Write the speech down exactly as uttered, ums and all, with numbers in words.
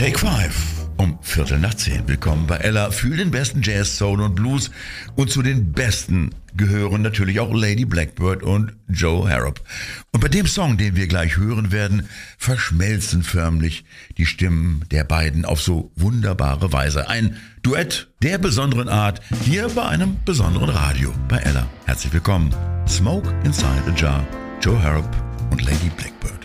Take five. Um Viertel nach zehn. Willkommen bei Ella für den besten Jazz, Soul und Blues. Und zu den Besten gehören natürlich auch Lady Blackbird und Joe Harrop. Und bei dem Song, den wir gleich hören werden, verschmelzen förmlich die Stimmen der beiden auf so wunderbare Weise. Ein Duett der besonderen Art hier bei einem besonderen Radio bei Ella. Herzlich willkommen. Smoke Inside a Jar, Joe Harrop und Lady Blackbird.